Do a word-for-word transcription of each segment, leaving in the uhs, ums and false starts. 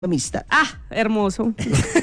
amistad. Ah, hermoso.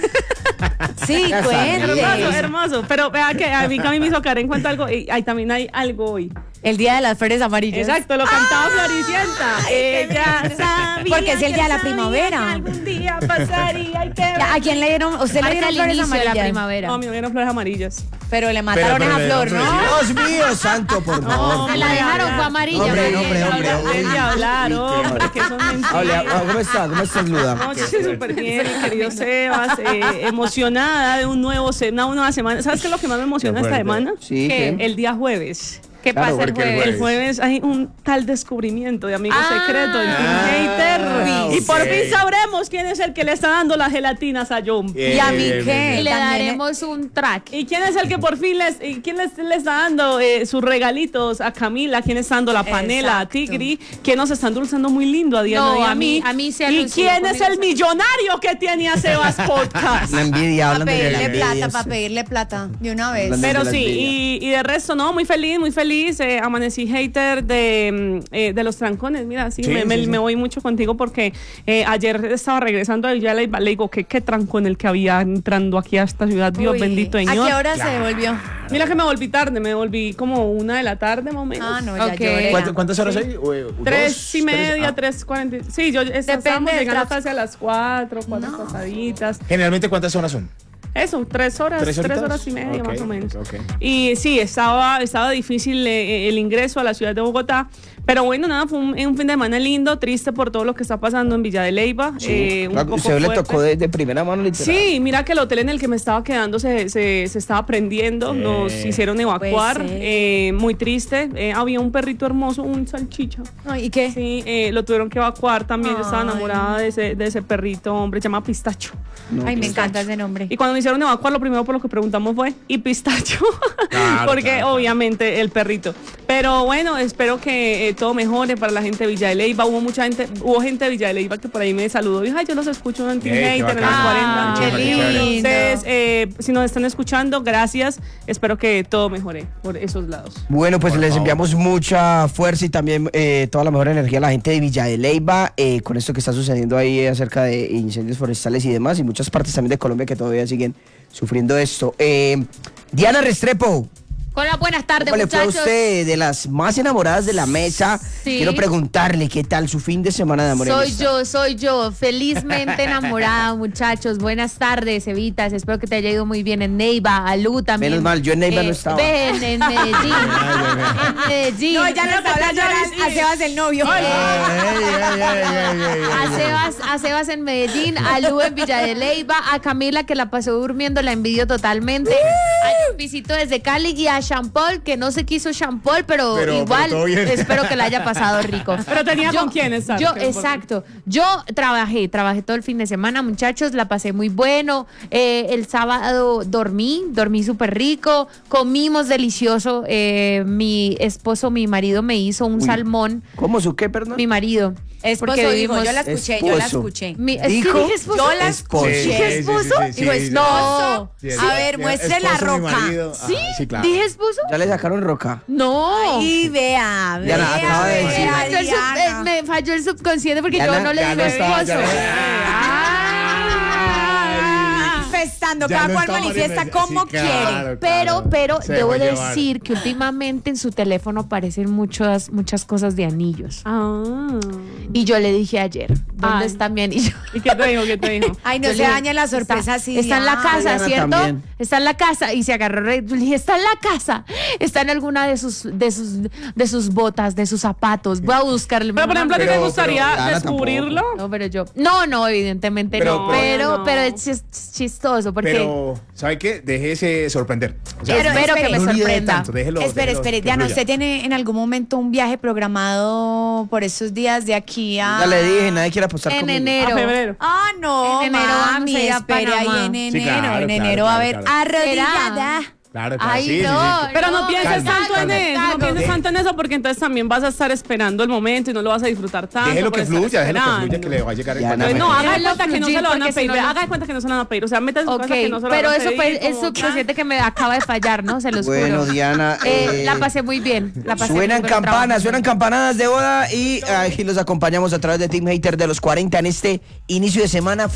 Sí, cuente. Hermoso, hermoso. Pero vea que a mí Cami me hizo caer en cuenta algo. Y ahí también hay algo hoy. El día de las flores amarillas. Exacto, lo cantaba Floricienta. Ella sabía. Porque es el día de la primavera. Algún día pasaría y que. ¿A quién le dieron? ¿Usted le dieron flores amarillas? De la primavera. No, a mí me dieron flores amarillas. Pero le mataron Pero, esa pero, flor, pero, ¿no? Dios mío, santo, por favor. Se la dejaron, fue amarilla. Hombre, hombre, hombre, Dejen de hablar, hombre, que son mentiras. Hola, ¿cómo estás? ¿Cómo estás, Luda? No, yo estoy súper bien, mi querido Sebas, eh, emocionada de un nuevo, se- una nueva semana. ¿Sabes qué es lo que más me emociona esta semana? Sí, Que ¿qué? el día jueves. ¿Qué Claro, pasa el porque el jueves? El jueves hay un tal descubrimiento de amigo Ah. secreto en Team Ah, Hater. Y por ok. fin sabremos quién es el que le está dando las gelatinas a John. ¿Y a mí qué? Y le También- daremos un track. ¿Y quién es el que por fin les, y quién les, le está dando eh, sus regalitos a Camila? ¿Quién está dando la panela Exacto. a Tigri? ¿Quién nos está endulzando muy lindo a Diana No, y a, a mí? mí- a mí se ¿Y alucinó quién es conmigo, el sí. millonario que tiene a Sebas Podcast? La envidia, Para hablan de la pedirle envidia. plata, para pedirle plata. De una vez. Hablando- Pero de la sí, envidia. y, y de resto, no, muy feliz, muy feliz. Eh, amanecí hater de, mm, eh, de los trancones. Mira, sí, Sí, me, sí, me- sí. me voy mucho contigo porque eh, ayer estaba regresando y ya le, le digo que qué trancón el que había entrando aquí a esta ciudad. Dios Uy, bendito ¿a Señor. qué hora se devolvió? Mira que me volví tarde, me volví como una de la tarde más o menos. Ah, no, ya Ok. lloré. ¿Cuánto- ¿Cuántas horas hay? O, eh, Tres dos, y media, tres, ah. tres cuarenta. Sí, yo estábamos Depende del llegando tráfico. casi a las cuatro, cuatro pasaditas. Generalmente, ¿cuántas horas son? Eso, tres horas, ¿Tres tres, horitas? horas y media Ok, más o menos. ok. Y sí, estaba, estaba difícil eh, el ingreso a la ciudad de Bogotá. Pero bueno, nada, fue un, un fin de semana lindo, triste por todo lo que está pasando en Villa de Leyva. eh, un Ah, poco Usted le fuerte. tocó de, de primera mano, literal. Sí, mira que el hotel en el que me estaba quedando se, se, se estaba prendiendo, nos Eh. hicieron evacuar, Puede ser. eh, muy triste. Eh, había un perrito hermoso, un salchicha. Ay, ¿y qué? Sí, eh, lo tuvieron que evacuar también. Yo estaba Ay. enamorada de ese, de ese perrito, hombre, se llama Pistacho. No, Ay, me pues, encanta ese nombre. Y cuando me hicieron evacuar, lo primero por lo que preguntamos fue, ¿y Pistacho? Claro, Porque claro. obviamente el perrito. Pero bueno, espero que eh, todo mejore para la gente de Villa de Leyva. Hubo mucha gente, hubo gente de Villa de Leyva que por ahí me saludó. Dijo, ay, yo los escucho en Team Ey, qué Hater en los bacán. cuarenta. Qué Qué chévere. lindo. Entonces, eh, si nos están escuchando, gracias. Espero que todo mejore por esos lados. Bueno, pues Por les favor. enviamos mucha fuerza y también eh, toda la mejor energía a la gente de Villa de Leyva eh, con esto que está sucediendo ahí acerca de incendios forestales y demás y muchas partes también de Colombia que todavía siguen sufriendo esto. Eh, Diana Restrepo, Con las buenas tardes, ¿cómo le fue a muchachos. usted de las más enamoradas de la mesa? Sí. Quiero preguntarle qué tal su fin de semana de amor y Soy amistad? yo, soy yo, felizmente enamorada, muchachos. Buenas tardes, Evitas. Espero que te haya ido muy bien en Neiva, a Lu también. Menos mal, yo en Neiva no estaba. Ven, en Medellín. en Medellín. No, ya no está hablando a- a Sebas el novio. Ay, ay, ay, ay, ay, ay, A ay. Sebas, a Sebas en Medellín, a Lu en Villa de Leyva, a Camila que la pasó durmiendo, la envidio totalmente, a Visito desde Cali y a Champol que no se quiso Champol, pero, Pero- pero igual todo bien. espero que la haya pasado rico. Pero tenía con quién estar, Yo, que es exacto. Yo trabajé, trabajé todo el fin de semana, muchachos, la pasé muy bueno. Eh, el sábado dormí, dormí súper rico, comimos delicioso. Eh, mi esposo, mi marido me hizo un Uy. salmón. ¿Cómo su qué, perdón? Mi marido. Esposo porque dijo, vivimos- yo la escuché, yo la Esposo. escuché. Mi, es que ¿Dijo? dije esposo. Yo la Esposo. Sí, sí, ¿Dije sí, esposo? sí, sí, Digo, sí, sí. no. Sí, A ver, sí, muestre la esposo, mi roca. marido. ¿Sí? Ajá, sí, claro. ¿Dije esposo? Ya le sacaron roca. No. Y vea, vea, Diana, acaba de vea, decir. Me falló el sub- eh, Diana. me falló el subconsciente porque Diana, yo no le ya dije no estaba, esposo. ya no- Ah, manifestando, Ya cada lo cual estaba manifiesta manifestando. como Sí, claro, quiere. claro. Pero, pero Se debo dejó llevar. decir que últimamente en su teléfono aparecen muchas, muchas cosas de anillos. Ah. Y yo le dije ayer, ¿dónde Ay. está mi anillo? ¿Y qué te dijo? ¿Qué te dijo? Ay, no Yo se le dije, daña la sorpresa está, así. Está en la ah. casa, Diana ¿cierto? también. Está en la casa y se agarró. re- yo le dije, está en la casa. Está en alguna de sus, de sus, de sus botas, de sus zapatos. Voy a buscarle. Pero por ejemplo, ¿a ti te Pero- gustaría pero Diana descubrirlo? No, pero yo. No, no, evidentemente Pero- no. pero- Pero, No. pero es chis- chistoso porque Pero, ¿sabe qué? Déjese sorprender. O sea, Pero espero que espere. me no olvide sorprenda. tanto, déjelo- Espere, déjelo espere, que Diana, fluya. ¿usted tiene en algún momento un viaje programado por esos días de aquí a...? Ya le dije, nadie quiere apostar En conmigo. enero. A febrero. Ah, no, En enero vamos mami, a ir a espere ahí Panamá. en enero. Sí, claro, en claro, enero va a claro, haber claro. arrodillada. ¿Será? Claro, claro. Ay, sí, sí, no. sí. Pero no pienses Calma, tanto en calma. eso, no pienses tanto en eso porque entonces también vas a estar esperando el momento y no lo vas a disfrutar tanto. Déjelo por que estar fluya, déjelo que esperando. fluya, que le va a llegar en Ya, cualquier Pues no, momento. haga de Déjalo cuenta que no se fluir, lo van a porque si pedir. no lo- Haga de cuenta que no se lo van a pedir. O sea, meta en su Ok, casa que no se lo van pero a eso pedir. fue el como, subconsciente que me acaba de fallar, ¿no? Se los Bueno, juro. Diana, Eh, eh, la pasé muy bien. La pasé muy Suenan bien campanas, trabajando. suenan campanadas de boda y aquí los acompañamos a través de Team Hater de los cuarenta en este inicio de semana.